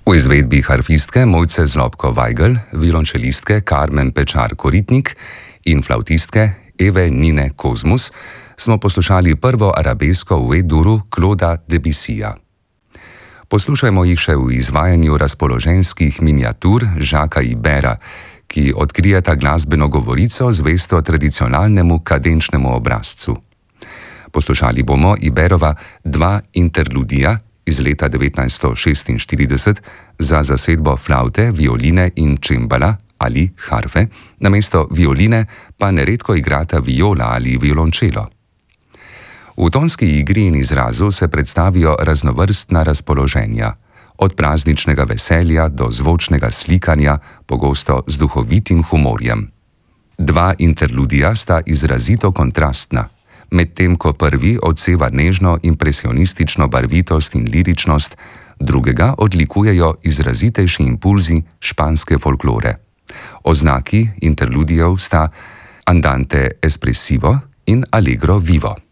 V izvedbi harfistke Mojce Zlobko-Vajgl, violončelistke Carmen Pečar-Koritnik in flavtistke Eve Nine Kozmus smo poslušali prvo arabesko v E-duru Clauda Debussyja. Poslušajmo jih še v izvajanju razpoloženskih miniatur Jacquesa Ibera, ki odkrijeta glasbeno govorico zvesto tradicionalnemu kadenčnemu obrazcu. Poslušali bomo Iberova dva interludija iz leta 1946 za zasedbo flavte, violine in čembala ali harfe, namesto violine pa neredko igrata viola ali violončelo. V tonski igri in izrazu se predstavijo raznovrstna razpoloženja, od prazničnega veselja do zvočnega slikanja, pogosto z duhovitim humorjem. Dva interludija sta izrazito kontrastna, medtem ko prvi odseva nežno impresionistično barvitost in liričnost, drugega odlikujejo izrazitejši impulzi španske folklore. Oznaki interludijev sta andante espressivo in allegro vivo.